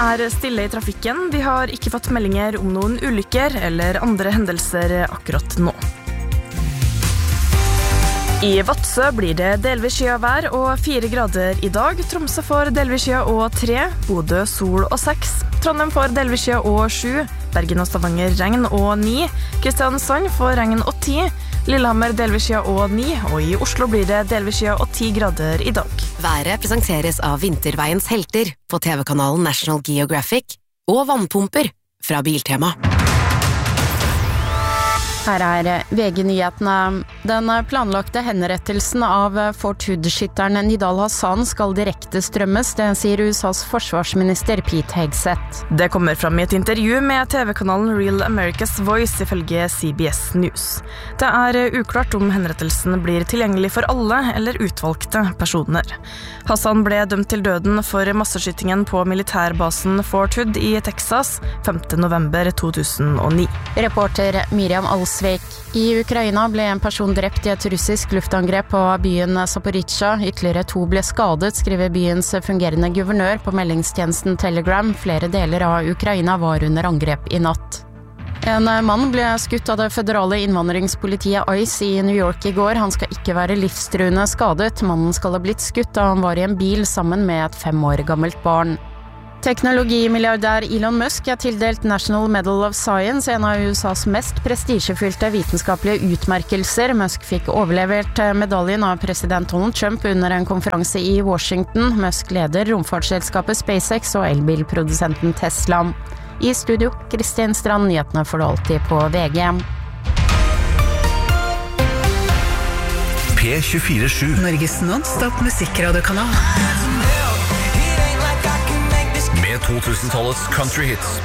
Det stille I trafikken. Vi har ikke fått meldinger om noen ulykker eller andre hendelser akkurat nå. I Vadsø blir det delvis skyet vær og 4 grader I dag. Tromsø får delvis skyet og 3, Bodø sol og 6. Trondheim får delvis skyet og 7, Bergen og Stavanger regn og 9. Kristiansand får regn og 10, Lillehammer delvis skyet og 9, og I Oslo blir det delvis skyet og 10 grader I dag. Været presenteres av Vinterveiens helter på TV-kanalen National Geographic og vannpumper fra Biltema. Her VG-nyhetene. Den planlagte henrettelsen av Fort Hood-skytteren Nidal Hassan skal direkte strømmes, det sier USAs forsvarsminister Pete Hegseth. Det kommer fram I et intervju med TV-kanalen Real America's Voice ifølge CBS News. Det uklart om henrettelsen blir tilgjengelig for alle eller utvalgte personer. Hassan ble dømt til døden for masseskytingen på militærbasen Fort Hood I Texas 5. november 2009. Reporter Miriam Alsvik. I Ukraina ble en person drept I et russisk luftangrep på byen Zaporizjzja. Ytterligere 2 ble skadet, skriver byens fungerende guvernør på meldingstjenesten Telegram. Flere deler av Ukraina var under angrep I natt. En mann ble skutt av det føderale innvandringspolitiet ICE I New York I går. Han skal ikke være livstruende skadet. Mannen skal ha blitt skutt da han var I en bil sammen med et 5 år gammelt barn. Teknologimilliardær Elon Musk tildelt National Medal of Science, en av USAs mest prestisjefylte vitenskapelige utmerkelser. Musk fikk overlevert medaljen av president Donald Trump under en konferanse I Washington. Musk leder romfartsselskapet SpaceX og elbilprodusenten Tesla. I studio, Kristin Strand, nyhetene får du alltid på VG. P24/7 Norges non-stop musikkradiokanal. med 2000-tallets country hits.